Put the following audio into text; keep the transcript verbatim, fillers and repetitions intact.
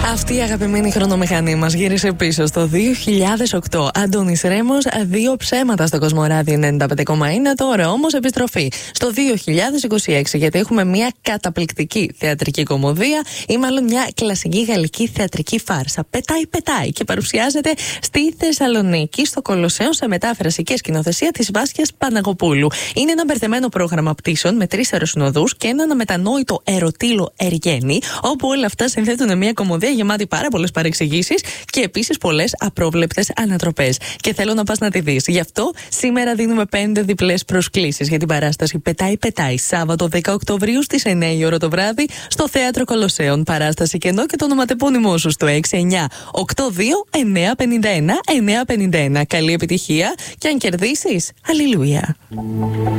Αυτή η αγαπημένη χρονομηχανή μας γύρισε πίσω στο δύο χιλιάδες οκτώ. Αντώνης Ρέμος, δύο ψέματα στο Κοσμοράδιο ενενήντα πέντε κόμμα ένα. Τώρα όμως επιστροφή στο δύο χιλιάδες είκοσι έξι, γιατί έχουμε μια καταπληκτική θεατρική κομμωδία ή μάλλον μια κλασική γαλλική θεατρική φάρσα. Πετάει, πετάει και παρουσιάζεται στη Θεσσαλονίκη, στο Κολοσσέο, σε μετάφραση και σκηνοθεσία της Βάσιας Παναγοπούλου. Είναι ένα μπερδεμένο πρόγραμμα πτήσεων με τρεις αεροσυνοδούς και έναν αμετανόητο ερωτήλο Εργένη, όπου όλα αυτά συνθέτουν μια κομμωδία γεμάτη πάρα πολλές παρεξηγήσεις και επίσης πολλές απρόβλεπτες ανατροπές. Και θέλω να πας να τη δεις. Γι' αυτό σήμερα δίνουμε πέντε διπλές προσκλήσεις για την παράσταση Πετάει Πετάει, Σάββατο δέκα Οκτωβρίου στις εννιά η ώρα το βράδυ στο Θέατρο Κολοσσέων. Παράσταση κενό και το ονοματεπώνυμό σου στο έξι εννιά οκτώ δύο εννιά πέντε ένα εννιά πέντε ένα. Καλή επιτυχία και αν κερδίσεις, αλληλούια.